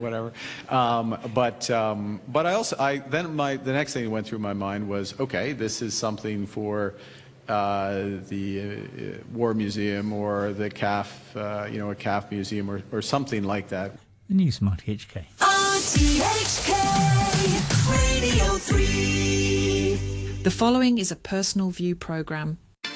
whatever. But the next thing that went through my mind was, okay, this is something for the War Museum or the CAF, a CAF museum or something like that. The new Smart HK. RTHK Radio 3. The following is a personal view programme.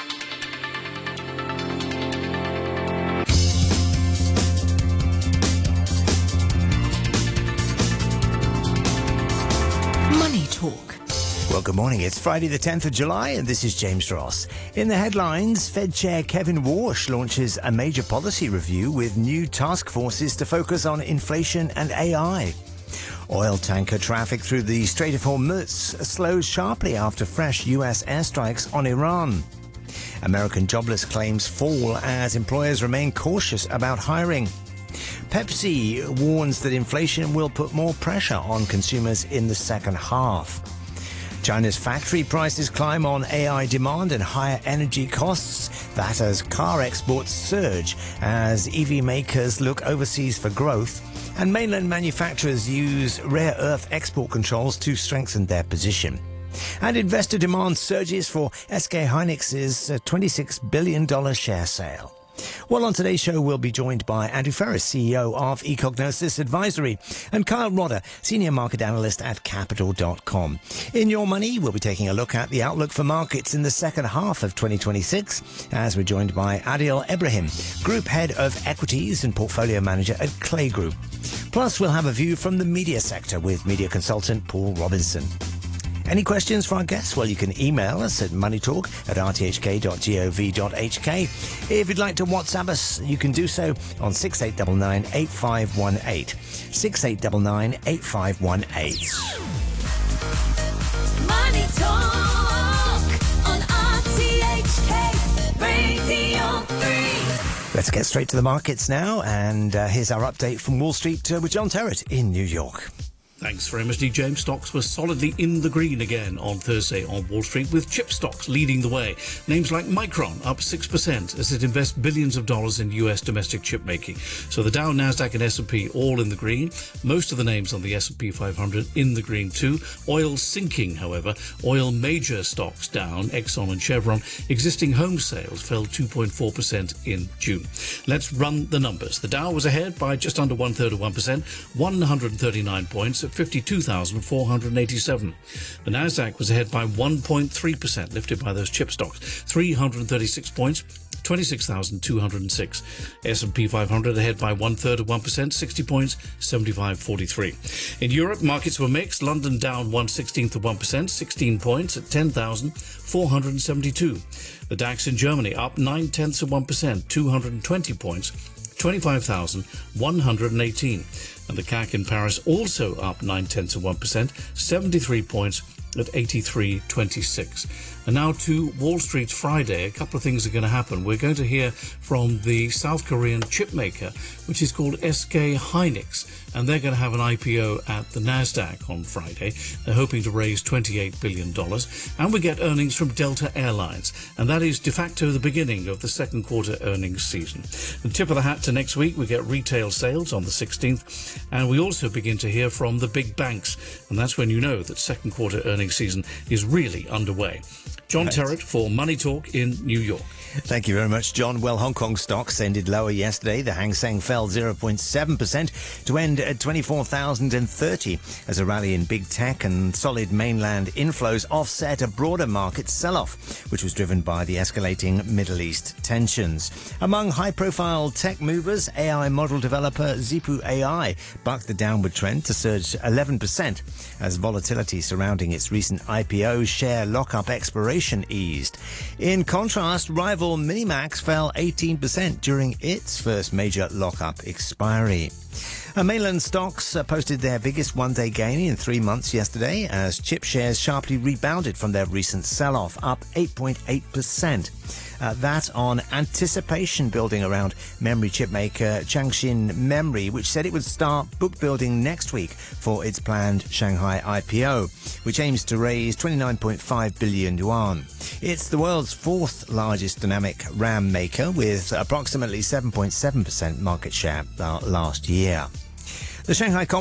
Money Talk. Well, good morning. It's Friday the 10th of July and this is James Ross. In the headlines, Fed Chair Kevin Warsh launches a major policy review with new task forces to focus on inflation and AI. Oil tanker traffic through the Strait of Hormuz slows sharply after fresh US airstrikes on Iran. American jobless claims fall as employers remain cautious about hiring. Pepsi warns that inflation will put more pressure on consumers in the second half. China's factory prices climb on AI demand and higher energy costs. That as car exports surge as EV makers look overseas for growth. And mainland manufacturers use rare earth export controls to strengthen their position. And investor demand surges for SK Hynix's $26 billion share sale. Well, on today's show, we'll be joined by Andrew Ferris, CEO of Ecognosis Advisory, and Kyle Rodder, Senior Market Analyst at Capital.com. In Your Money, we'll be taking a look at the outlook for markets in the second half of 2026, as we're joined by Adil Ibrahim, Group Head of Equities and Portfolio Manager at Clay Group. Plus, we'll have a view from the media sector with media consultant Paul Robinson. Any questions for our guests? Well, you can email us at moneytalk@rthk.gov.hk. If you'd like to WhatsApp us, you can do so on 6899 8518. 6899 8518. Money Talk on RTHK Radio 3. Let's get straight to the markets now, and here's our update from Wall Street with John Terrett in New York. Thanks very much, James. Stocks were solidly in the green again on Thursday on Wall Street, with chip stocks leading the way. Names like Micron up 6% as it invests billions of dollars in US domestic chip making. So the Dow, Nasdaq and S&P all in the green. Most of the names on the S&P 500 in the green too. Oil sinking, however. Oil major stocks down. Exxon and Chevron. Existing home sales fell 2.4% in June. Let's run the numbers. The Dow was ahead by just under 1/3 of 1%, 139 points at 52,487. The Nasdaq was ahead by 1.3%, lifted by those chip stocks, 336 points, 26,206. S&P 500 ahead by 1/3 of 1%, 60 points, 75.43. In Europe, markets were mixed. London down 1/16 of 1%, 16 points at 10,472. The DAX in Germany up 9/10 of 1%, 220 points, 25,118. And the CAC in Paris also up 9/10 of 1%, 73 points at 83.26. And now to Wall Street's Friday. A couple of things are going to happen. We're going to hear from the South Korean chip maker, which is called SK Hynix, and they're going to have an IPO at the Nasdaq on Friday. They're hoping to raise $28 billion. And we get earnings from Delta Airlines, and that is de facto the beginning of the second quarter earnings season. The tip of the hat to next week, we get retail sales on the 16th, and we also begin to hear from the big banks, and that's when you know that second quarter earnings season is really underway. John Terrett for Money Talk in New York. Thank you very much, John. Well, Hong Kong stocks ended lower yesterday. The Hang Seng fell 0.7% to end at 24,030 as a rally in big tech and solid mainland inflows offset a broader market sell-off, which was driven by the escalating Middle East tensions. Among high-profile tech movers, AI model developer Zipu AI bucked the downward trend to surge 11% as volatility surrounding its recent IPO share lockup expiration eased. In contrast, rival Minimax fell 18% during its first major lockup expiry. Mainland stocks posted their biggest one-day gain in 3 months yesterday as chip shares sharply rebounded from their recent sell-off, up 8.8%. That on anticipation building around memory chip maker Changshin Memory, which said it would start book building next week for its planned Shanghai IPO, which aims to raise 29.5 billion yuan. It's the world's fourth largest dynamic RAM maker with approximately 7.7% market share last year. The Shanghai